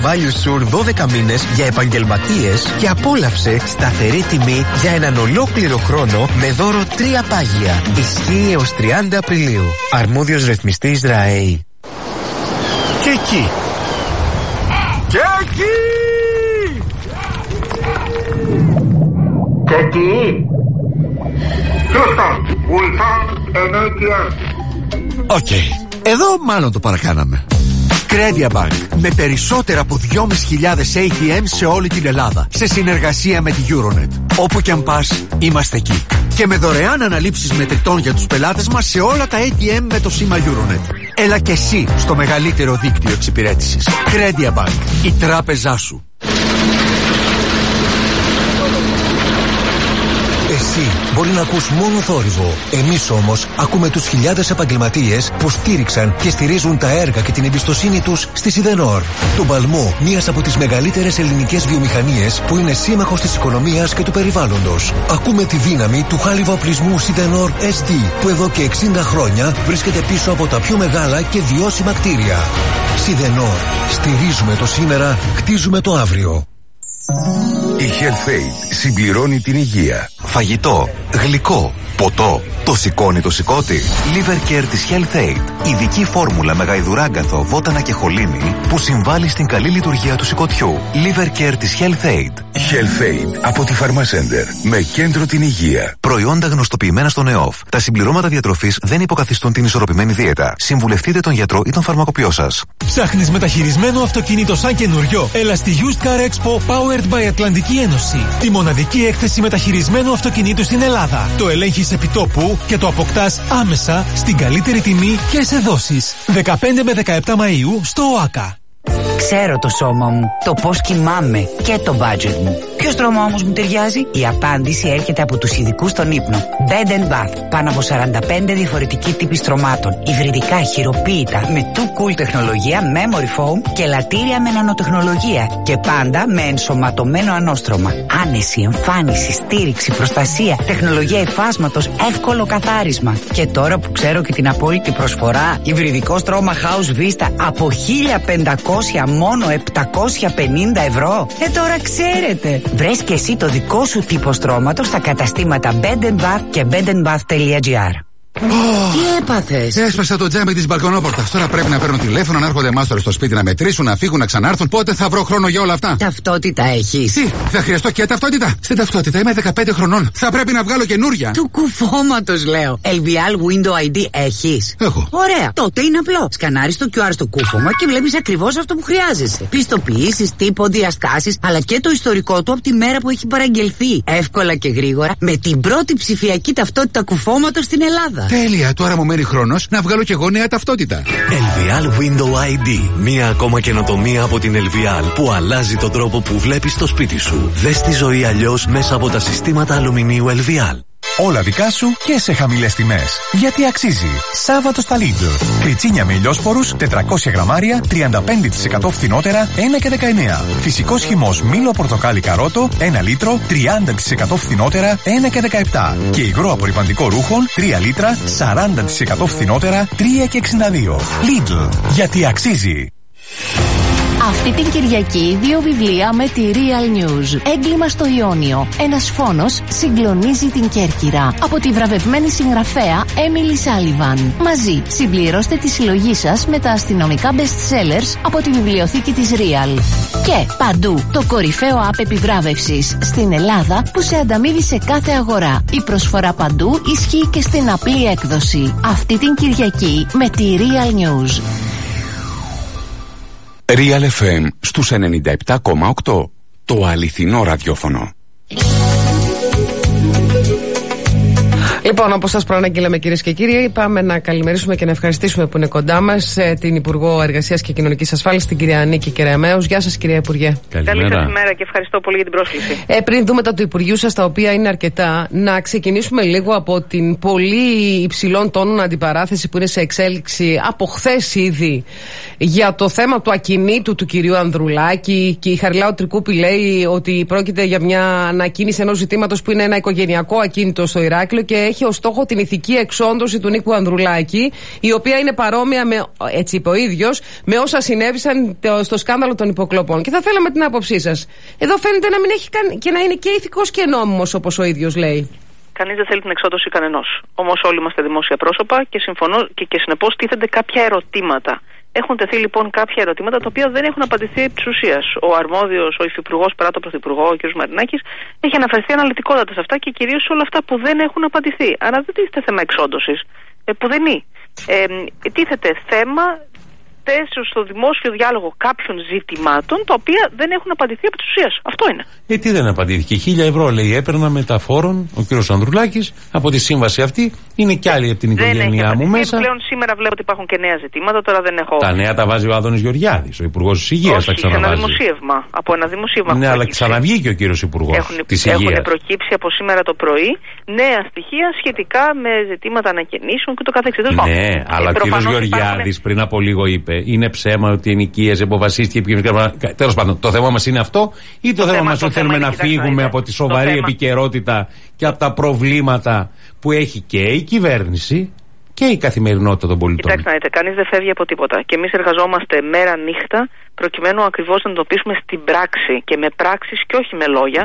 Value Sur 12 μήνες για επαγγελματίες και απόλαυσε σταθερή τιμή για έναν ολόκληρο χρόνο με δώρο 3 πάγια. Ισχύει έως 30 Απριλίου. Αρμόδιος ρυθμιστής ΡΑΕΗ. Και εκεί. Και εκεί. Και εκεί. Οκ. Εδώ μάλλον το παρακάναμε. Credia Bank. Με περισσότερα από 2.500 ATM σε όλη την Ελλάδα. Σε συνεργασία με τη Euronet. Όπου κι αν πας, είμαστε εκεί. Και με δωρεάν αναλήψεις μετρητών για τους πελάτες μας σε όλα τα ATM με το σήμα Euronet. Έλα και εσύ στο μεγαλύτερο δίκτυο εξυπηρέτησης. Credia Bank. Η τράπεζά σου. Εσύ μπορεί να ακούς μόνο θόρυβο. Εμείς όμως ακούμε τους χιλιάδες επαγγελματίες που στήριξαν και στηρίζουν τα έργα και την εμπιστοσύνη τους στη Σιδενόρ. Τον παλμό μιας από τις μεγαλύτερες ελληνικές βιομηχανίες που είναι σύμμαχος της οικονομίας και του περιβάλλοντος. Ακούμε τη δύναμη του χάλιβα-οπλισμού Σιδενόρ SD που εδώ και 60 χρόνια βρίσκεται πίσω από τα πιο μεγάλα και βιώσιμα κτίρια. Σιδενόρ. Στηρίζουμε το σήμερα, χτίζουμε το αύριο. Η HealthAid συμπληρώνει την υγεία. Φαγητό, γλυκό, ποτό. Το σηκώνει το σηκώτη. Liver Care της HealthAid. Ειδική φόρμουλα με γαϊδουράγκαθο, βότανα και χολίνη που συμβάλλει στην καλή λειτουργία του σηκωτιού. Liver Care της HealthAid. HealthAid από τη Pharmacenter. Με κέντρο την υγεία. Προϊόντα γνωστοποιημένα στον ΕΟΦ. Τα συμπληρώματα διατροφής δεν υποκαθιστούν την ισορροπημένη δίαιτα. Συμβουλευτείτε τον γιατρό ή τον φαρμακοποιό σας. Ψάχνεις μεταχειρισμένο αυτοκίνητο σαν καινούριο? Έλα στη Used Car Expo Powered by Ατλαντική Ένωση. Τη μοναδική έκθεση μεταχειρισμένου αυτοκινήτου στην Ελλάδα. Το ελέγχεις επιτόπου και το αποκτάς άμεσα στην καλύτερη τιμή και σε δόσεις. 15 με 17 Μαΐου στο ΟΑΚΑ. Ξέρω το σώμα μου, το πώς κοιμάμαι και το budget μου. Ποιο στρώμα όμως μου ταιριάζει? Η απάντηση έρχεται από τους ειδικούς στον ύπνο. Bed & Bath. Πάνω από 45 διαφορετικοί τύποι στρωμάτων. Υβριδικά, χειροποίητα, με too cool τεχνολογία, memory foam και λατήρια με νανοτεχνολογία. Και πάντα με ενσωματωμένο ανώστρωμα. Άνεση, εμφάνιση, στήριξη, προστασία, τεχνολογία υφάσματος, εύκολο καθάρισμα. Και τώρα που ξέρω και την απόλυτη προσφορά, υβριδικό στρώμα House Vista από 1.500 μόνο 750 ευρώ. Τώρα ξέρετε. Βρες και εσύ το δικό σου τύπο στρώματος στα καταστήματα Bed & Bath και bedandbath.gr. Τι έπαθες? Έσπασα το τζάμι της μπαλκονόπορτας. Τώρα πρέπει να παίρνω τηλέφωνο, να έρχονται μάστορες στο σπίτι να μετρήσουν, να φύγουν, να ξανάρθουν. Πότε θα βρω χρόνο για όλα αυτά? Ταυτότητα έχεις? Τι, θα χρειαστώ και ταυτότητα? Στην ταυτότητα είμαι 15 χρονών. Θα πρέπει να βγάλω καινούρια. Του κουφώματος λέω. LVL Window ID έχεις? Έχω. Ωραία. Τότε είναι απλό. Σκανάρεις το QR στο κούφωμα και βλέπεις ακριβώς αυτό που χρειάζεσαι. Πιστοποιήσεις, τύπο, διαστάσεις, αλλά και το ιστορικό του από τη μέρα που έχει παραγγελθεί. Εύκολα και γρήγορα με την πρώτη ψηφιακή ταυτότητα κουφώματος στην Ελλάδα. Τέλεια, τώρα μου μένει χρόνος να βγάλω και εγώ νέα ταυτότητα. LVL Window ID. Μία ακόμα καινοτομία από την LVL που αλλάζει τον τρόπο που βλέπεις το σπίτι σου. Δες τη ζωή αλλιώς μέσα από τα συστήματα αλουμινίου LVL. Όλα δικά σου και σε χαμηλές τιμές. Γιατί αξίζει. Σάββατο στα Lidl. Κριτσίνια με ηλιόσπορους 400 γραμμάρια 35% φθηνότερα 1 και 19. Φυσικός χυμός μήλο πορτοκάλι καρότο 1 λίτρο 30% φθηνότερα 1 και 17. Και υγρό απορρυπαντικό ρούχων 3 λίτρα 40% φθηνότερα 3 και 62. Lidl. Γιατί αξίζει. Αυτή την Κυριακή 2 βιβλία με τη Real News. Έγκλημα στο Ιόνιο. Ένας φόνος συγκλονίζει την Κέρκυρα. Από τη βραβευμένη συγγραφέα Emily Sullivan. Μαζί συμπληρώστε τη συλλογή σας με τα αστυνομικά best sellers από τη βιβλιοθήκη της Real. Και παντού το κορυφαίο app επιβράβευσης στην Ελλάδα που σε ανταμείβει σε κάθε αγορά. Η προσφορά παντού ισχύει και στην απλή έκδοση. Αυτή την Κυριακή με τη Real News. Real FM στους 97,8. Το αληθινό ραδιόφωνο. Λοιπόν, όπως σας προαναγγείλαμε κυρίες και κύριοι, πάμε να καλημερίσουμε και να ευχαριστήσουμε που είναι κοντά μας την Υπουργό Εργασίας και Κοινωνικής Ασφάλισης, την κυρία Νίκη Κεραμέως. Γεια σας, κυρία Υπουργέ. Καλή σας ημέρα και ευχαριστώ πολύ για την πρόσκληση. Πριν δούμε τα του Υπουργείου σας, τα οποία είναι αρκετά, να ξεκινήσουμε λίγο από την πολύ υψηλών τόνων αντιπαράθεση που είναι σε εξέλιξη από χθες ήδη για το θέμα του ακινήτου του κυρίου Ανδρουλάκη. Και η Χαριλάου Τρικούπη λέει ότι πρόκειται για μια ανακοίνηση ενός ζητήματος που είναι ένα οικογενειακό ακίνητο στο Ηράκλειο και έχει έχει ως στόχο την ηθική εξόντωση του Νίκου Ανδρουλάκη, η οποία είναι παρόμοια με, έτσι είπε ο ίδιος, με όσα συνέβησαν στο σκάνδαλο των υποκλοπών. Και θα θέλαμε την άποψή σας. Εδώ φαίνεται να μην έχει και να είναι και ηθικός και νόμιμος, όπως ο ίδιος λέει. Κανείς δεν θέλει την εξόντωση κανενός. Όμως όλοι είμαστε δημόσια πρόσωπα και συμφωνώ και συνεπώς τίθενται κάποια ερωτήματα. Έχουν τεθεί λοιπόν κάποια ερωτήματα τα οποία δεν έχουν απαντηθεί επί της ουσίας. Ο αρμόδιος, ο υφυπουργός παρά τον πρωθυπουργό, ο κ. Μαρινάκης, έχει αναφερθεί αναλυτικότατα σε αυτά και κυρίως σε όλα αυτά που δεν έχουν απαντηθεί. Άρα δεν τίθεται θέμα εξόντωσης. Πουδενή. Τίθεται θέμα θέσεως στο δημόσιο διάλογο κάποιων ζητημάτων τα οποία δεν έχουν απαντηθεί επί της ουσίας. Αυτό είναι. Τι δεν απαντήθηκε. 1.000 ευρώ λέει έπαιρνα μεταφόρων ο κ. Ανδρουλάκης από τη σύμβαση αυτή. Είναι κι άλλοι από την οικογένειά μου μέσα. Πλέον σήμερα βλέπω ότι υπάρχουν και νέα ζητήματα. Τώρα δεν έχω. Τα νέα τα βάζει ο Άδωνης Γεωργιάδης, ο Υπουργός της Υγείας. Όχι, τα ξαναβάζει. Ένα δημοσίευμα. Από ένα δημοσίευμα. Ναι, αλλά ξαναβγήκε ο κύριος Υπουργός της Υγείας. Έχουν προκύψει από σήμερα το πρωί νέα στοιχεία σχετικά με ζητήματα ανακαινήσεων και το καθεξής. Ναι, αλλά ο κύριος Γεωργιάδης πριν από λίγο είπε είναι ψέμα ότι ενοικίαζε, αποφασίστηκε. Τέλος πάντων, το θέμα μας είναι αυτό ή το θέμα μας ότι θέλουμε να φύγουμε από τη σοβαρή επικαιρότητα και από τα προβλήματα που έχει και η κυβέρνηση και η καθημερινότητα των πολιτών. Κοιτάξτε να δείτε, κανείς δεν φεύγει από τίποτα. Και εμείς εργαζόμαστε μέρα νύχτα προκειμένου ακριβώς να εντοπίσουμε στην πράξη και με πράξεις και όχι με λόγια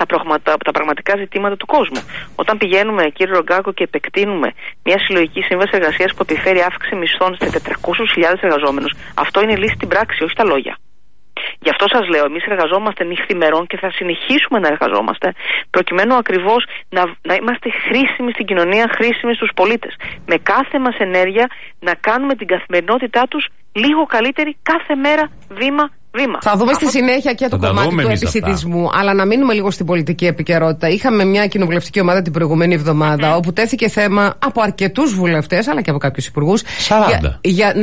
τα πραγματικά ζητήματα του κόσμου. Όταν πηγαίνουμε, κύριε Ρογκάκο, και επεκτείνουμε μια συλλογική σύμβαση εργασίας που επιφέρει αύξηση μισθών σε 400.000 εργαζόμενους, αυτό είναι λύση στην πράξη, όχι τα λόγια. Γι' αυτό σας λέω, εμείς εργαζόμαστε νυχθημερών και θα συνεχίσουμε να εργαζόμαστε προκειμένου ακριβώς να είμαστε χρήσιμοι στην κοινωνία, χρήσιμοι στους πολίτες. Με κάθε μας ενέργεια να κάνουμε την καθημερινότητά τους λίγο καλύτερη κάθε μέρα, βήμα. Θα δούμε στη συνέχεια και το κομμάτι του επισιτισμού, αλλά να μείνουμε λίγο στην πολιτική επικαιρότητα. Είχαμε μια κοινοβουλευτική ομάδα την προηγούμενη εβδομάδα, όπου τέθηκε θέμα από αρκετούς βουλευτές, αλλά και από κάποιους υπουργούς. 40.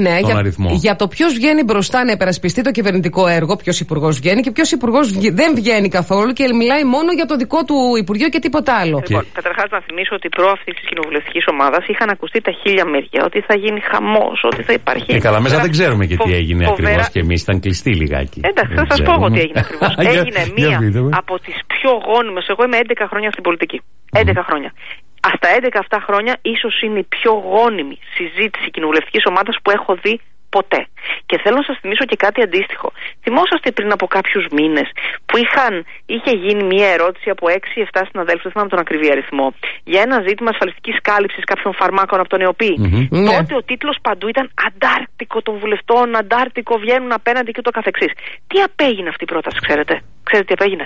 Για το ποιος βγαίνει μπροστά να υπερασπιστεί το κυβερνητικό έργο, ποιος υπουργός βγαίνει και ποιος υπουργός δεν βγαίνει καθόλου και μιλάει μόνο για το δικό του υπουργείο και τίποτα άλλο. Λοιπόν, καταρχάς να θυμίσω ότι προ αυτής της κοινοβουλευτικής ομάδας είχαν ακουστεί τα χίλια μύρια, ότι θα γίνει χαμός, ότι θα υπάρχει. Καλά, μέσα δεν ξέρουμε και τι έγινε ακριβώς και εμείς, ήταν κλειστή λιγάκι. Εντάξει, θα σας πω εγώ τι έγινε ακριβώς. Έγινε μία από τις πιο γόνιμες. Εγώ είμαι 11 χρόνια στην πολιτική. 11 χρόνια. Στα 11 αυτά χρόνια ίσως είναι η πιο γόνιμη συζήτηση κοινοβουλευτικής ομάδας που έχω δει ποτέ. Και θέλω να σας θυμίσω και κάτι αντίστοιχο. Θυμόσαστε πριν από κάποιους μήνες που είχε γίνει μια ερώτηση από 6-7 συναδέλφους, δεν θυμάμαι τον ακριβή αριθμό, για ένα ζήτημα ασφαλιστικής κάλυψης κάποιων φαρμάκων από τον ΕΟΠΗ. Τότε ο τίτλος παντού ήταν αντάρτικο των βουλευτών, αντάρτικο, βγαίνουν απέναντι και το καθεξής. Τι απέγινε αυτή η πρόταση, ξέρετε? Ξέρετε τι απέγινε?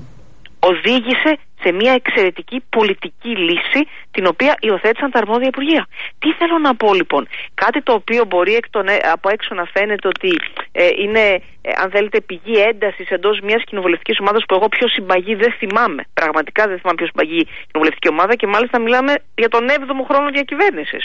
Οδήγησε σε μια εξαιρετική πολιτική λύση την οποία υιοθέτησαν τα αρμόδια υπουργεία. Τι θέλω να πω λοιπόν? Κάτι το οποίο μπορεί από έξω να φαίνεται ότι είναι, αν θέλετε, πηγή έντασης εντός μιας κοινοβουλευτικής ομάδας που εγώ πιο συμπαγή δεν θυμάμαι. Πραγματικά δεν θυμάμαι πιο συμπαγή κοινοβουλευτική ομάδα και μάλιστα μιλάμε για τον 7ο χρόνο διακυβέρνησης.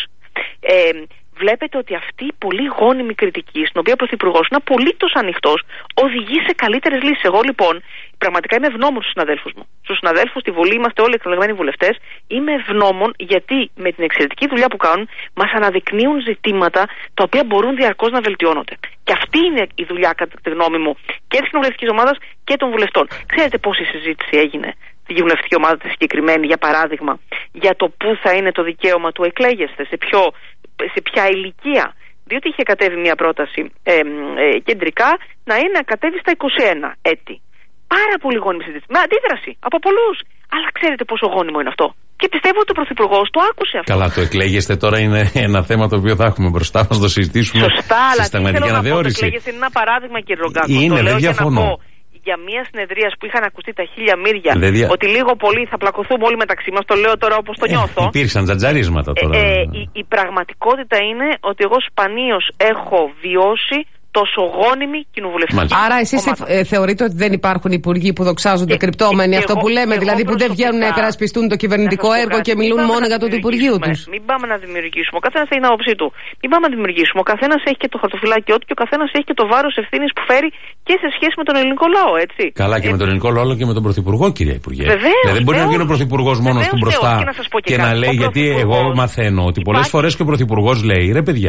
Βλέπετε ότι αυτή η πολύ γόνιμη κριτική, στην οποία ο Πρωθυπουργός είναι απολύτως ανοιχτός, οδηγεί σε καλύτερες λύσεις. Εγώ λοιπόν πραγματικά είμαι ευγνώμων στους συναδέλφους μου. Στους συναδέλφους στη Βουλή, είμαστε όλοι εκλεγμένοι βουλευτές. Είμαι ευγνώμων γιατί με την εξαιρετική δουλειά που κάνουν μας αναδεικνύουν ζητήματα τα οποία μπορούν διαρκώς να βελτιώνονται. Και αυτή είναι η δουλειά, κατά τη γνώμη μου, και της κοινοβουλευτικής ομάδας και των βουλευτών. Ξέρετε πόση συζήτηση έγινε στη κοινοβουλευτική ομάδα τη συγκεκριμένη, για παράδειγμα, για το πού θα είναι το δικαίωμα του εκλέγεστε, σε ποια ηλικία? Διότι είχε κατέβει μια πρόταση κεντρικά να κατέβει στα 21 έτη. Πάρα πολύ γόνιμη συζήτηση. Με αντίδραση από πολλούς. Αλλά ξέρετε πόσο γόνιμο είναι αυτό? Και πιστεύω ότι ο Πρωθυπουργός το άκουσε αυτό. Καλά, το εκλέγεστε τώρα είναι ένα θέμα το οποίο θα έχουμε μπροστά μας, το συζητήσουμε. Σωστά, αλλά τι θέλω να πω, το εκλέγεστε είναι ένα παράδειγμα, κύριε Ρογκάκο. Είναι, το λέω δεν διαφωνώ. Για μια συνεδρία που είχαν ακουστεί τα χίλια μύρια, ότι λίγο πολύ θα πλακωθούμε όλοι μεταξύ μας, το λέω τώρα όπως το νιώθω. Υπήρξαν τζατζαρίσματα τώρα. Η πραγματικότητα είναι ότι εγώ σπανίως έχω βιώσει τόσο γόνιμη κοινοβουλευτική. Άρα εσείς θεωρείτε ότι δεν υπάρχουν υπουργοί που δοξάζονται κρυπτόμενοι, αυτό που λέμε, δηλαδή που δεν βγαίνουν να υπερασπιστούν το κυβερνητικό έργο και μιλούν μόνο για το του Υπουργείου τους? Μην πάμε να δημιουργήσουμε. Ο καθένας έχει την άποψή του. Μην πάμε να δημιουργήσουμε. Ο καθένας έχει και το χαρτοφυλάκιό του και ο καθένας έχει και το βάρος ευθύνης που φέρει και σε σχέση με τον ελληνικό λαό, έτσι. Καλά, και με τον ελληνικό λαό και με τον Πρωθυπουργό, κυρία Υπουργέ. Δεν μπορεί να βγαίνει ο Πρωθυπουργός μόνος του μπροστά και να λέει, γιατί εγώ μαθαίνω ότι πολλές φορές και ο Πρωθυπουργός λέει, ρε παιδιά,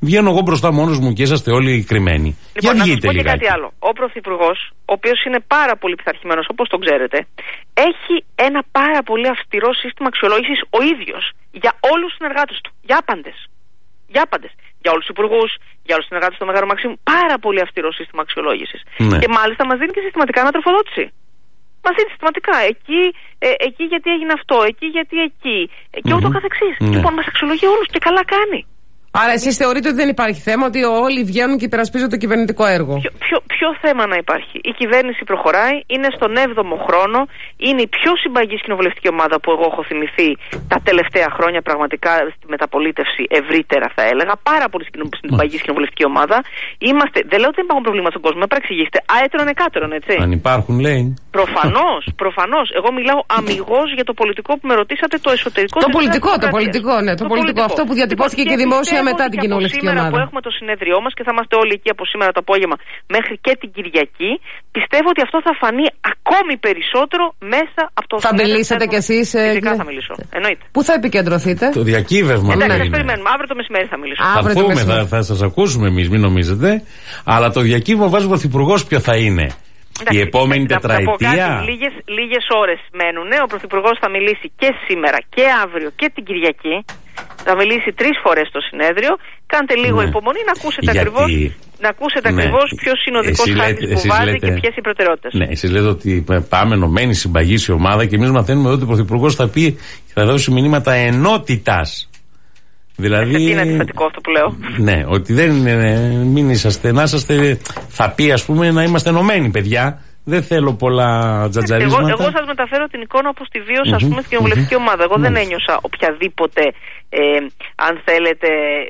βγαίνω εγώ μπροστά μόνος μου και είσαστε όλοι κρυμμένοι. Λοιπόν, να σας πω και κάτι άλλο. Ο Πρωθυπουργός, ο οποίος είναι πάρα πολύ πειθαρχημένος, όπως τον ξέρετε, έχει ένα πάρα πολύ αυστηρό σύστημα αξιολόγησης ο ίδιος για όλους τους συνεργάτες του. Για άπαντες. Για όλους τους υπουργούς, για όλους τους συνεργάτες του Μεγάρου Μαξίμου. Πάρα πολύ αυστηρό σύστημα αξιολόγησης. Ναι. Και μάλιστα μας δίνει και συστηματικά ανατροφοδότηση. Μας δίνει συστηματικά. Εκεί γιατί έγινε αυτό, εκεί γιατί εκεί. Και ούτω καθεξής. Ναι. Λοιπόν, μας αξιολογεί όλους και καλά κάνει. Άρα εσείς θεωρείτε ότι δεν υπάρχει θέμα, ότι όλοι βγαίνουν και υπερασπίζουν το κυβερνητικό έργο? Ποιο θέμα να υπάρχει? Η κυβέρνηση προχωράει, είναι στον 7ο χρόνο, είναι η πιο συμπαγής κοινοβουλευτική ομάδα που εγώ έχω θυμηθεί τα τελευταία χρόνια, πραγματικά στη μεταπολίτευση ευρύτερα θα έλεγα. Πάρα πολύ συμπαγής κοινοβουλευτική ομάδα. Δεν λέω ότι δεν υπάρχουν προβλήματα στον κόσμο, με παρεξηγήσετε. Αέτερον εκάτερον, έτσι. Αν υπάρχουν, λέει. Προφανώς. Εγώ μιλάω αμιγώς για το πολιτικό που με ρωτήσατε, το εσωτερικό. Το πολιτικό, αυτό που διατυπώθηκε και δημόσια μετά την κοινοβουλευτική ομάδα. Σήμερα που έχουμε το συνέδριό μας και θα είμαστε όλοι εκεί από σήμερα το απόγευμα μέχρι και την Κυριακή, πιστεύω ότι αυτό θα φανεί ακόμη περισσότερο μέσα από το. Θα μιλήσετε κι εσείς? Φυσικά θα μιλήσω. Εννοείται. Πού θα επικεντρωθείτε? Το διακύβευμα. Εντάξει, περιμένουμε. Αύριο το μεσημέρι θα μιλήσω. Θα πούμε, θα σας ακούσουμε εμείς, μην νομίζετε. Αλλά το διακύβευμα βάζει ο Πρωθυπουργός ποιο θα είναι. Η επόμενη τετραετία. Λίγες ώρες μένουν. Ο Πρωθυπουργός θα μιλήσει και σήμερα και αύριο και την Κυριακή. Θα μιλήσει 3 φορές στο συνέδριο. Κάντε λίγο υπομονή να ακούσετε ακριβώς ποιος είναι ο δικός χάρτης που βάζει και ποιες οι προτεραιότητες. Ναι, εσείς λέτε ότι πάμε ενωμένη, συμπαγής η ομάδα και εμείς μαθαίνουμε ότι ο Πρωθυπουργός θα πει και θα δώσει μηνύματα ενότητας. Δηλαδή. Είναι αντιφατικό αυτό που λέω. Ναι, ότι μην είσαστε, θα πει ας πούμε να είμαστε ενωμένοι, παιδιά. Δεν θέλω πολλά τζατζαρίσματα. Εγώ σας μεταφέρω την εικόνα όπως τη βίωσα, ας πούμε, στην κοινοβουλευτική ομάδα. Εγώ δεν ένιωσα οποιαδήποτε, αν θέλετε,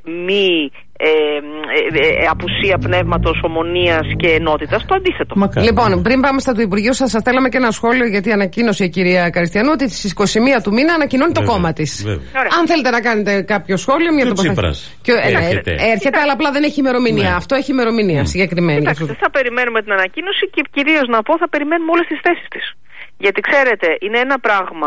απουσία πνεύματος, ομονίας και ενότητας. Το αντίθετο. Λοιπόν, πριν πάμε στα του Υπουργείου σας θέλαμε και ένα σχόλιο, γιατί ανακοίνωσε η κυρία Καριστιανού ότι στις 21 του μήνα ανακοινώνει το κόμμα της. Αν θέλετε να κάνετε κάποιο σχόλιο, μια τοποθέτηση. Έρχεται, αλλά απλά δεν έχει ημερομηνία. Ναι. Αυτό έχει ημερομηνία συγκεκριμένη. Κοιτάξτε, θα περιμένουμε την ανακοίνωση και κυρίως να πω θα περιμένουμε όλες τις θέσεις της. Γιατί ξέρετε, είναι ένα πράγμα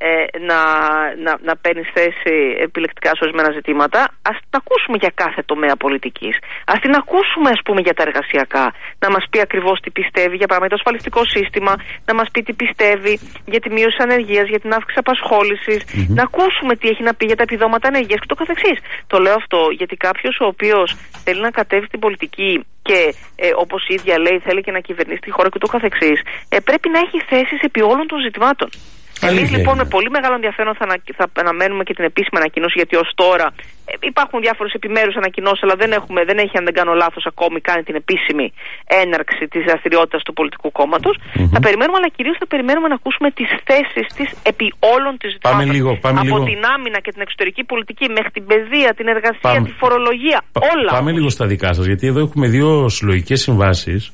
να παίρνει θέση επιλεκτικά σε ορισμένα ζητήματα. Ας την ακούσουμε για κάθε τομέα πολιτικής. Ας την ακούσουμε, ας πούμε, για τα εργασιακά. Να μας πει ακριβώς τι πιστεύει για παράδειγμα το ασφαλιστικό σύστημα. Να μας πει τι πιστεύει για τη μείωση της ανεργίας, για την αύξηση απασχόλησης. Να ακούσουμε τι έχει να πει για τα επιδόματα ανεργίας και το καθεξής. Το λέω αυτό γιατί κάποιος ο οποίος θέλει να κατέβει στην πολιτική και όπως η ίδια λέει θέλει και να κυβερνήσει τη χώρα και το καθεξής, πρέπει να έχει θέσεις επί όλων των ζητημάτων. Εμείς λοιπόν με πολύ μεγάλο ενδιαφέρον θα αναμένουμε και την επίσημη ανακοίνωση, γιατί ως τώρα υπάρχουν διάφορες επιμέρους ανακοινώσεις, αλλά δεν έχει, αν δεν κάνω λάθος, ακόμη κάνει την επίσημη έναρξη της δραστηριότητας του πολιτικού κόμματος. Θα περιμένουμε, αλλά κυρίως θα περιμένουμε να ακούσουμε τις θέσεις της επί όλων της ζητημάτων. Από την άμυνα και την εξωτερική πολιτική μέχρι την παιδεία, την εργασία, τη φορολογία, όλα. Πάμε λίγο στα δικά σας, γιατί εδώ έχουμε 2 συλλογικές συμβάσεις.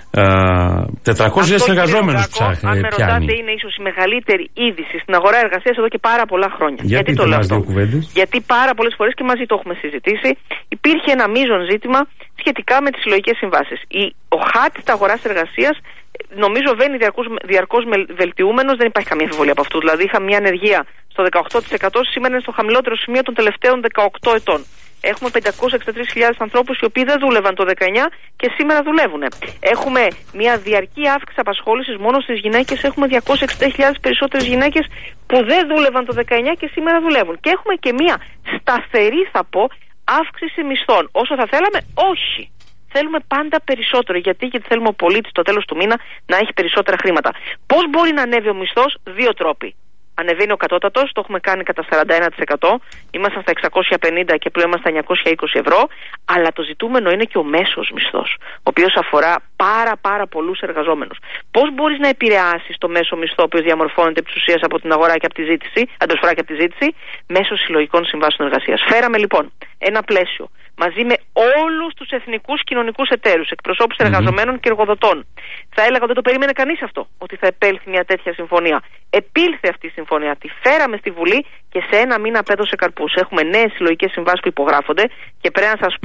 400.000 εργαζόμενους ψάχνει. Αν με ρωτάτε, είναι ίσως η μεγαλύτερη είδηση στην αγορά εργασίας εδώ και πάρα πολλά χρόνια. Γιατί το λέω αυτό? Γιατί πάρα πολλές φορές και μαζί το έχουμε συζητήσει, υπήρχε ένα μείζον ζήτημα σχετικά με τις συλλογικές συμβάσεις. Ο χάρτης της αγοράς εργασίας νομίζω βαίνει διαρκώς βελτιούμενος, δεν υπάρχει καμία αμφιβολία από αυτού. Δηλαδή είχαμε μια ανεργία στο 18%, σήμερα είναι στο χαμηλότερο σημείο των τελευταίων 18 ετών. Έχουμε 563.000 ανθρώπους οι οποίοι δεν δούλευαν το 19 και σήμερα δουλεύουν. Έχουμε μια διαρκή αύξηση απασχόλησης μόνο στις γυναίκες. Έχουμε 260.000 περισσότερες γυναίκες που δεν δούλευαν το 19 και σήμερα δουλεύουν. Και έχουμε και μια σταθερή, θα πω, αύξηση μισθών. Όσο θα θέλαμε, όχι. Θέλουμε πάντα περισσότερο. Γιατί θέλουμε ο πολίτης στο τέλος του μήνα να έχει περισσότερα χρήματα. Πώς μπορεί να ανέβει ο μισθός? 2 τρόποι. Ανεβαίνει ο κατώτατος, το έχουμε κάνει κατά 41%. Ήμασταν στα 650 και πλέον είμαστε στα 920 ευρώ. Αλλά το ζητούμενο είναι και ο μέσος μισθός, ο οποίος αφορά πάρα πολλούς εργαζόμενους. Πώς μπορείς να επηρεάσεις το μέσο μισθό, ο οποίος διαμορφώνεται επί της ουσίας από την αγορά και από τη ζήτηση, αντοσφορά και από τη ζήτηση, μέσω συλλογικών συμβάσεων εργασίας. Φέραμε λοιπόν ένα πλαίσιο μαζί με όλους τους εθνικούς κοινωνικούς εταίρους, εκπροσώπους εργαζομένων και εργοδοτών. Θα έλεγα ότι δεν το περίμενε κανείς αυτό, ότι θα επέλθει μια τέτοια συμφωνία. Επήλθε αυτή η συμφωνία, τη φέραμε στη Βουλή και σε 1 μήνα απέδωσε καρπούς. Έχουμε νέες συλλογικές συμβάσεις που υπογράφονται και πρέπει να σας πω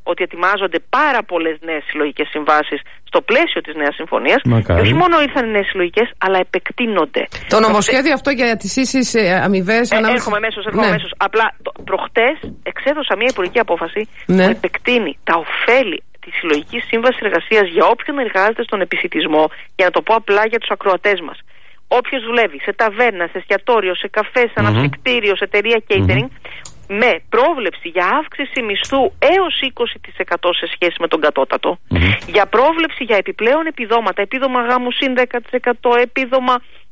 ότι ετοιμάζονται πάρα πολλές νέες συλλογικές συμβάσεις στο πλαίσιο της νέας συμφωνίας. Και όχι μόνο ήρθαν οι νέες συλλογικές, αλλά επεκτείνονται. Το νομοσχέδιο αυτό για τις ίσεις αμοιβές. Έρχομαι αμέσως. Απλά προχτές εξέδωσα μια υπουργική απόφαση που επεκτείνει τα ωφέλη τη συλλογική σύμβαση εργασίας για όποιον εργάζεται στον επισιτισμό, για να το πω απλά για τους ακροατές μας. Όποιος δουλεύει σε ταβέρνα, σε εστιατόριο, σε καφέ, σε αναψυκτήριο, σε εταιρεία catering, με πρόβλεψη για αύξηση μισθού έως 20% σε σχέση με τον κατώτατο, για πρόβλεψη για επιπλέον επιδόματα, επίδομα γάμου συν 10%, επίδομα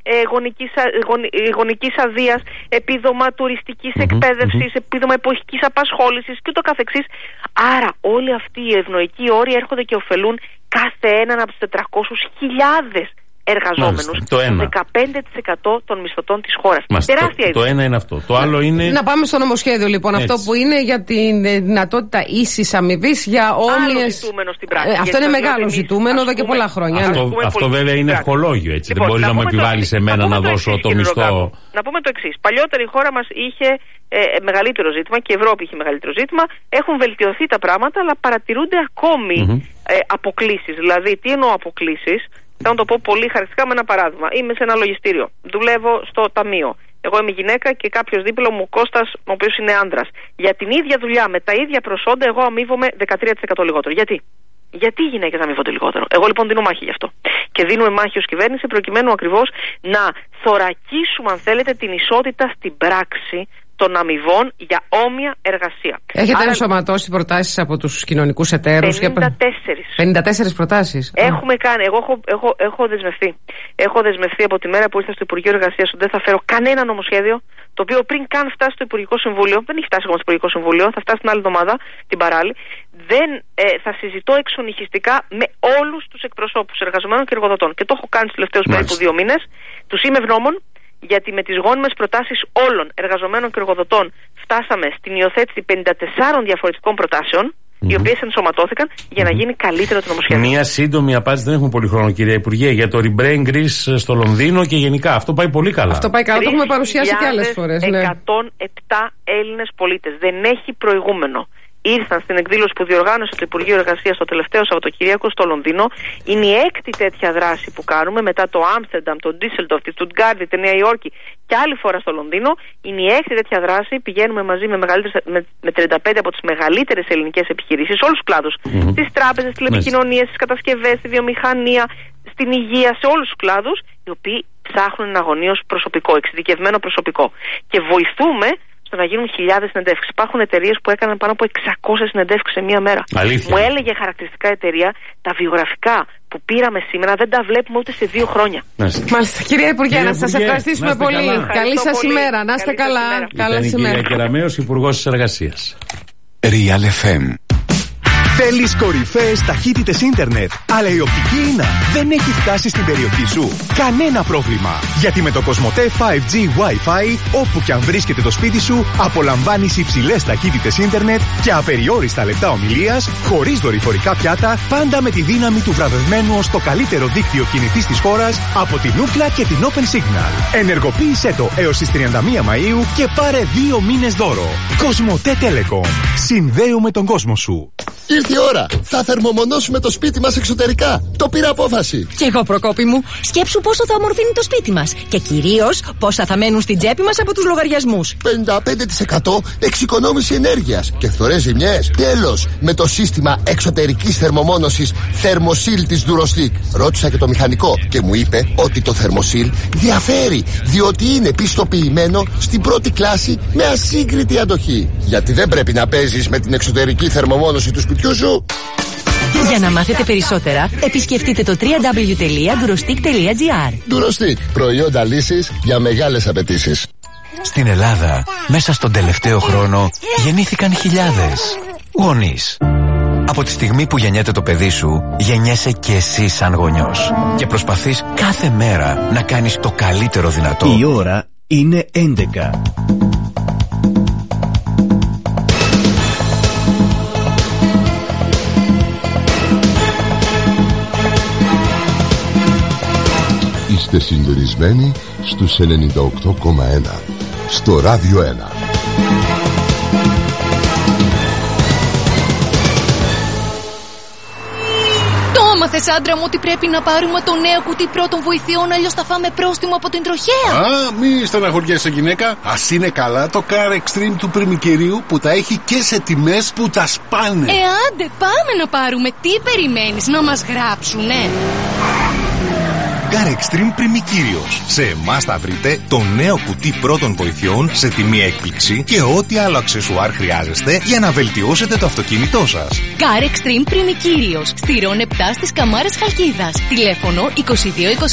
γονικής αδείας, επίδομα τουριστικής εκπαίδευσης, επίδομα εποχικής απασχόλησης και ούτω καθεξής. Άρα όλοι αυτοί οι ευνοϊκοί όροι έρχονται και ωφελούν κάθε έναν από τους 400.000 εργαζόμενους, το 15% των μισθωτών της χώρας. Τεράστια το ένα είναι αυτό. Το άλλο είναι. Να πάμε στο νομοσχέδιο λοιπόν. Έτσι. Αυτό που είναι για τη δυνατότητα ίσης αμοιβής για όμοιες. Ζητούμενο στην πράξη. Αυτό είναι μεγάλο ζητούμενο εδώ και πολλά χρόνια. Αυτό βέβαια είναι ευχολόγιο, έτσι. Δεν μπορεί να μου επιβάλλει εμένα να δώσω το μισθό. Να πούμε το εξής. Παλιότερα η χώρα μας είχε μεγαλύτερο ζήτημα και η Ευρώπη είχε μεγαλύτερο ζήτημα. Έχουν βελτιωθεί τα πράγματα, αλλά παρατηρούνται ακόμη αποκλίσεις. Δηλαδή, τι εννοώ αποκλίσεις? Θα να το πω πολύ χαρακτηριστικά με ένα παράδειγμα. Είμαι σε ένα λογιστήριο. Δουλεύω στο ταμείο. Εγώ είμαι γυναίκα και κάποιος δίπλα μου, ο Κώστας, ο οποίος είναι άντρας. Για την ίδια δουλειά, με τα ίδια προσόντα, εγώ αμείβομαι 13% λιγότερο. Γιατί οι γυναίκες αμείβονται λιγότερο? Εγώ λοιπόν δίνω μάχη γι' αυτό. Και δίνουμε μάχη ως κυβέρνηση προκειμένου ακριβώς να θωρακίσουμε, αν θέλετε, την ισότητα στην πράξη των αμοιβών για όμοια εργασία. Έχετε ενσωματώσει προτάσεις από τους κοινωνικούς εταίρους? 54 προτάσεις. Έχουμε κάνει. Εγώ έχω δεσμευτεί. Έχω δεσμευτεί από τη μέρα που ήρθα στο Υπουργείο Εργασίας ότι δεν θα φέρω κανένα νομοσχέδιο το οποίο πριν καν φτάσει στο Υπουργικό Συμβούλιο, δεν έχει φτάσει ακόμα στο Υπουργικό Συμβούλιο, θα φτάσει την άλλη εβδομάδα, την παράλληλη, δεν θα συζητώ εξονυχιστικά με όλους τους εκπροσώπους εργαζομένων και εργοδοτών. Και το έχω κάνει στους τελευταίους περίπου 2 μήνες. Τους είμαι ευγνώμων, γιατί με τις γόνιμες προτάσεις όλων εργαζομένων και εργοδοτών φτάσαμε στην υιοθέτηση 54 διαφορετικών προτάσεων, οι οποίες ενσωματώθηκαν για να γίνει καλύτερο το νομοσχέδιο. Μία σύντομη απάντηση, δεν έχουμε πολύ χρόνο, κυρία Υπουργέ, για το Rebrain Greece στο Λονδίνο και γενικά. Αυτό πάει πολύ καλά. Αυτό πάει καλά, το έχουμε παρουσιάσει και άλλες φορές. 107 Έλληνες πολίτες. Δεν έχει προηγούμενο. Ήρθαν στην εκδήλωση που διοργάνωσε το Υπουργείο Εργασίας το τελευταίο Σαββατοκύριακο στο Λονδίνο. Είναι η 6η τέτοια δράση που κάνουμε μετά το Άμστερνταμ, το Ντίσσελντορφ, τη Στουτγκάρδη, τη Νέα Υόρκη και άλλη φορά στο Λονδίνο. Είναι η 6η τέτοια δράση. Πηγαίνουμε μαζί με 35 από τις μεγαλύτερες ελληνικές επιχειρήσεις, όλους τους κλάδους. Στις τράπεζες, στις τηλεπικοινωνίες, στις κατασκευές, στη βιομηχανία, στην υγεία, σε όλους τους κλάδους, οι οποίοι ψάχνουν εναγωνίως προσωπικό, εξειδικευμένο προσωπικό. Και βοηθούμε στο να γίνουν χιλιάδες συνεντεύξεις. Υπάρχουν εταιρείες που έκαναν πάνω από 600 συνεντεύξεις σε μία μέρα. Αλήθεια. Μου έλεγε χαρακτηριστικά εταιρεία, τα βιογραφικά που πήραμε σήμερα δεν τα βλέπουμε ούτε σε 2 χρόνια. Μάλιστα. Κυρία Υπουργέ, να σας ευχαριστήσουμε πολύ. Καλή σας ημέρα. Να είστε καλά. Καλή ημέρα. Κυρία Κεραμέως, Υπουργός της Εργασίας. Real FM. Θέλεις κορυφαίες ταχύτητες ίντερνετ, αλλά η οπτική ίνα δεν έχει φτάσει στην περιοχή σου? Κανένα πρόβλημα, γιατί με το Κοσμοτέ 5G Wi-Fi, όπου και αν βρίσκεται το σπίτι σου, απολαμβάνεις υψηλές ταχύτητες ίντερνετ και απεριόριστα λεπτά ομιλίας, χωρίς δορυφορικά πιάτα, πάντα με τη δύναμη του βραβευμένου ως το καλύτερο δίκτυο κινητής της χώρας από την Ookla και την Open Signal. Ενεργοποίησέ το έως τις 31 Μαΐου και πάρε 2 μήνες δώρο. Κοσμοτέ Telecom. Συνδέουμε τον κόσμο σου. Ήρθε η ώρα. Θα θερμομονώσουμε το σπίτι μας εξωτερικά. Το πήρα απόφαση. Κι εγώ, Προκόπη μου. Σκέψου πόσο θα ομορφύνει το σπίτι μας. Και κυρίως πόσα θα μένουν στην τσέπη μας από τους λογαριασμούς. 55% εξοικονόμηση ενέργειας και φθορές ζημιές. Τέλος, με το σύστημα εξωτερικής θερμομόνωσης Thermosil της Durostick. Ρώτησα και το μηχανικό και μου είπε ότι το Thermosil διαφέρει, διότι είναι πιστοποιημένο στην πρώτη κλάση με ασύγκριτη αντοχή. Γιατί δεν πρέπει να παίζεις με την εξωτερική θερμομόνωση του σπιτιού σου. Για να μάθετε περισσότερα, επισκεφτείτε το www.durostic.gr. Durostick, προϊόντα λύσης για μεγάλες απαιτήσεις. Στην Ελλάδα, μέσα στον τελευταίο χρόνο, γεννήθηκαν χιλιάδες γονείς. Από τη στιγμή που γεννιέται το παιδί σου, γεννιέσαι και εσύ σαν γονιός. Και προσπαθείς κάθε μέρα να κάνεις το καλύτερο δυνατό. Η ώρα είναι 11. Είστε συντονισμένοι στους 98,1 στο Ράδιο 1. έμαθες, άντρα μου, ότι πρέπει να πάρουμε το νέο κουτί πρώτων βοηθειών, αλλιώς θα φάμε πρόστιμο από την τροχέα? Μη στεναχωριέσαι, γυναίκα. Ας είναι καλά το Car Extreme του πριμικυρίου που τα έχει και σε τιμές που τα σπάνε. Άντε, πάμε να πάρουμε. Τι περιμένεις, να μας γράψουνε? Car Extreme Πριμικύριος. Σε εμάς θα βρείτε το νέο κουτί πρώτων βοηθειών σε τιμή έκπληξη και ό,τι άλλο αξεσουάρ χρειάζεστε για να βελτιώσετε το αυτοκίνητό σας. Car Extreme Πριμικύριος. Στη Ρον 7 στις Καμάρες Χαλκίδας. Τηλέφωνο 22 21 0 77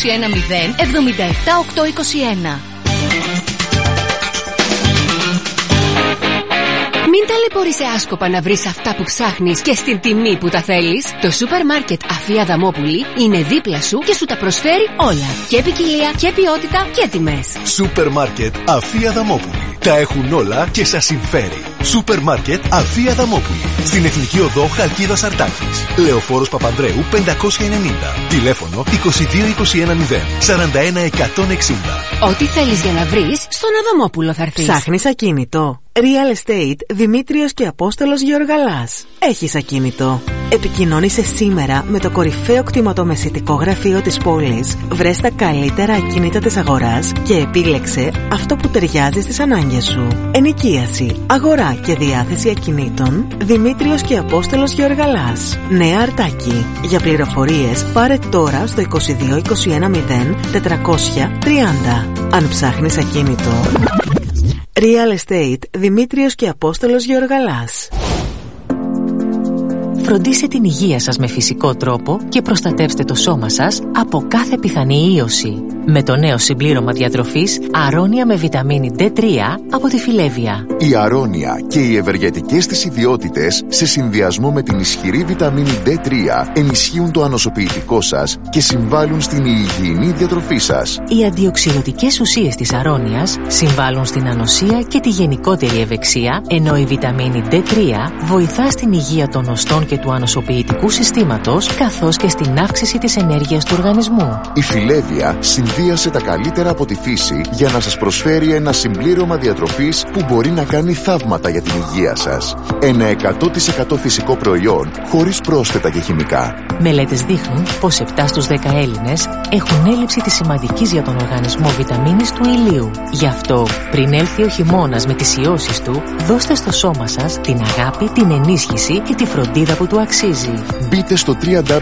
821. Μην ταλαιπωρείσαι άσκοπα να βρεις αυτά που ψάχνεις και στην τιμή που τα θέλεις. Το σούπερ μάρκετ Αφία Δαμόπουλη είναι δίπλα σου και σου τα προσφέρει όλα. Και ποικιλία και ποιότητα και τιμές. Σούπερ μάρκετ Αφία Δαμόπουλη. Τα έχουν όλα και σας συμφέρει. Σούπερ μάρκετ Αφία Δαμόπουλη. Στην Εθνική Οδό Χαλκίδας Αρτάκης. Λεωφόρος Παπανδρέου 590. Τηλέφωνο 22 21 0 41 160. Ό,τι θέλεις για να βρεις, στον Αδαμόπουλο θα έρθεις. Ψάχνεις ακίνητο? Real Estate Δημήτριος και Απόστολος Γεωργαλάς. Έχεις ακίνητο? Επικοινώνησε σήμερα με το κορυφαίο κτηματομεσητικό γραφείο της πόλης. Βρες τα καλύτερα ακίνητα της αγοράς και επίλεξε αυτό που ταιριάζει στις ανάγκες σου. Ενοικίαση, αγορά και διάθεση ακινήτων. Δημήτριος και Απόστολος Γεωργαλάς. Νέα Αρτάκη. Για πληροφορίες πάρε τώρα στο 22 21 0 430. Αν ψάχνεις ακίνητο, Real Estate Δημήτριος και Απόστολος Γεωργαλάς. Φροντίστε την υγεία σας με φυσικό τρόπο και προστατεύστε το σώμα σας από κάθε πιθανή ίωση. Με το νέο συμπλήρωμα διατροφής Αρώνια με βιταμίνη D3 από τη Φιλέβια. Η Αρώνια και οι ευεργετικές της ιδιότητες σε συνδυασμό με την ισχυρή βιταμίνη D3 ενισχύουν το ανοσοποιητικό σας και συμβάλλουν στην υγιεινή διατροφή σας. Οι αντιοξυδοτικές ουσίες της Αρώνιας συμβάλλουν στην ανοσία και τη γενικότερη ευεξία, ενώ η βιταμίνη D3 βοηθά στην υγεία των οστών και του ανοσοποιητικού συστήματος, καθώς και στην αύξηση της ενέργειας του οργανισμού. Η Φιλέβια συνδύασε τα καλύτερα από τη φύση για να σας προσφέρει ένα συμπλήρωμα διατροφής που μπορεί να κάνει θαύματα για την υγεία σας. Ένα 100% φυσικό προϊόν, χωρίς πρόσθετα και χημικά. Μελέτες δείχνουν πως 7 στους 10 Έλληνες έχουν έλλειψη της σημαντικής για τον οργανισμό βιταμίνης του ηλίου. Γι' αυτό, πριν έλθει ο χειμώνας με τις ιώσεις του, δώστε στο σώμα σας την αγάπη, την ενίσχυση και τη φροντίδα που του αξίζει. Μπείτε στο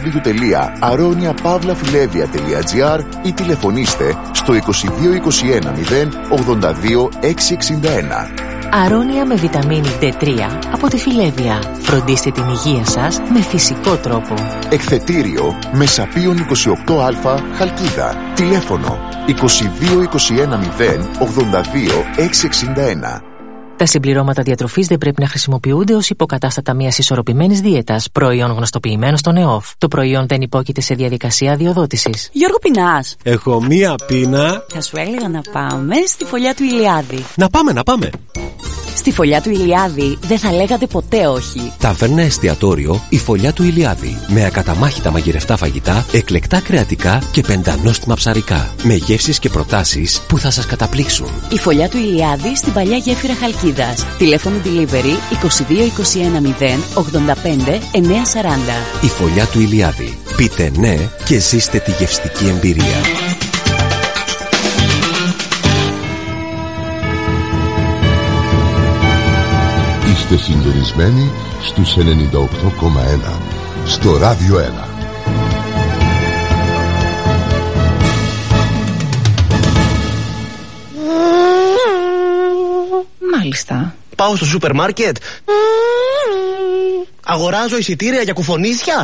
www.aroniapavlafilevia.gr ή τηλεφωνήστε στο 22 21 0 82 661. Αρώνια με βιταμίνη D3 από τη Φιλέβια. Φροντίστε την υγεία σας με φυσικό τρόπο. Εκθετήριο Μεσαπίων 28α Χαλκίδα. Τηλέφωνο 22 21 0 82 661. Τα συμπληρώματα διατροφής δεν πρέπει να χρησιμοποιούνται ως υποκατάστατα μιας ισορροπημένης δίαιτας, προϊόν γνωστοποιημένο στον ΕΟΦ. Το προϊόν δεν υπόκειται σε διαδικασία αδειοδότησης. Γιώργο, πεινάς? Έχω μία πείνα. Θα σου έλεγα να πάμε στη Φωλιά του Ηλιάδη. Να πάμε. Στη Φωλιά του Ηλιάδη δεν θα λέγατε ποτέ όχι. Ταβέρνα εστιατόριο η Φωλιά του Ηλιάδη. Με ακαταμάχητα μαγειρευτά φαγητά, εκλεκτά κρεατικά και πεντανόστιμα ψαρικά. Με γεύσεις και προτάσεις που θα σας καταπλήξουν. Η Φωλιά του Ηλιάδη στην παλιά γέφυρα Χαλκίδας. Τηλέφωνο delivery 22 21 0 85 940. Η Φωλιά του Ηλιάδη. Πείτε ναι και ζήστε τη γευστική εμπειρία. Είστε συντονισμένοι στους 98,1 στο Ράδιο 1. Μάλιστα. Πάω στο σούπερ μάρκετ. Αγοράζω εισιτήρια για κουφονίσια.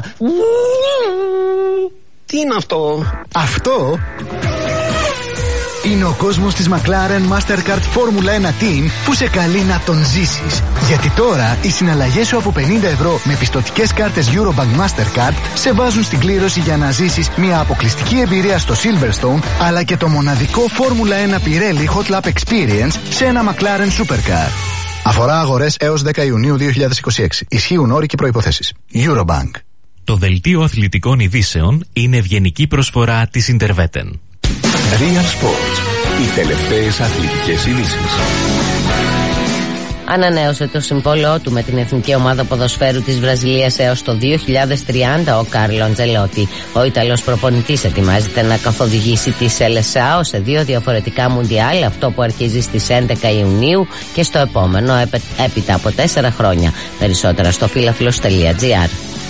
Τι είναι αυτό? Αυτό είναι ο κόσμος της McLaren Mastercard Formula 1 Team που σε καλεί να τον ζήσεις. Γιατί τώρα οι συναλλαγές σου από 50 ευρώ με πιστωτικές κάρτες Eurobank Mastercard σε βάζουν στην κλήρωση για να ζήσεις μια αποκλειστική εμπειρία στο Silverstone, αλλά και το μοναδικό Formula 1 Pirelli Hot Lap Experience σε ένα McLaren Supercar. Αφορά αγορές έως 10 Ιουνίου 2026. Ισχύουν όροι και προϋποθέσεις. Eurobank. Το δελτίο αθλητικών ειδήσεων είναι ευγενική προσφορά της Interveten. Real Sports. Οι τελευταίες αθλητικές ειδήσεις. Ανανέωσε το συμβόλαιό του με την εθνική ομάδα ποδοσφαίρου της Βραζιλίας έως το 2030 ο Κάρλο Αντζελότη. Ο Ιταλός προπονητής ετοιμάζεται να καθοδηγήσει τη Σελεσάο σε 2 διαφορετικά μουντιάλ, αυτό που αρχίζει στις 11 Ιουνίου και στο επόμενο έπειτα από 4 χρόνια. Περισσότερα στο φίλαφλος.gr.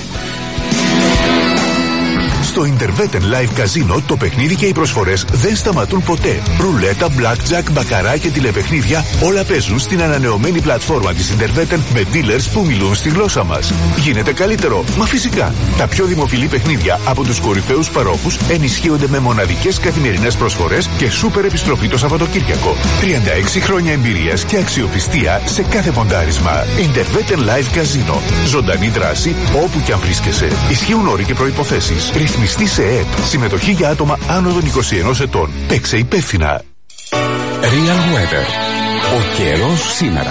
Στο Interveten Live Casino το παιχνίδι και οι προσφορές δεν σταματούν ποτέ. Ρουλέτα, blackjack, μπακαρά και τηλεπαιχνίδια όλα παίζουν στην ανανεωμένη πλατφόρμα της Interveten με dealers που μιλούν στη γλώσσα μας. Γίνεται καλύτερο, μα φυσικά. Τα πιο δημοφιλή παιχνίδια από τους κορυφαίους παρόχους ενισχύονται με μοναδικές καθημερινές προσφορές και σούπερ επιστροφή το Σαββατοκύριακο. 36 χρόνια εμπειρίας και αξιοπιστία σε κάθε ποντάρισμα. Interveten Live Casino. Ζωντανή δράση όπου κι αν βρίσκεσαι. Ισχύουν όροι και προϋποθέσεις. Ρυθμιστή σε ΕΕΠ. Συμμετοχή για άτομα άνω των 21 ετών. Παίξε υπεύθυνα. Real Weather. Ο καιρός σήμερα.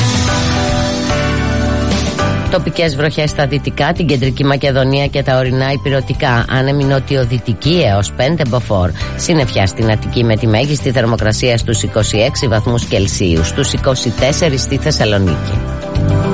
Τοπικές βροχές στα δυτικά, την κεντρική Μακεδονία και τα ορεινά ηπειρωτικά. Άνεμη νοτιοδυτική έως 5 μποφόρ. Συννεφιά στην Αττική με τη μέγιστη θερμοκρασία στους 26 βαθμούς Κελσίου, στους 24 στη Θεσσαλονίκη.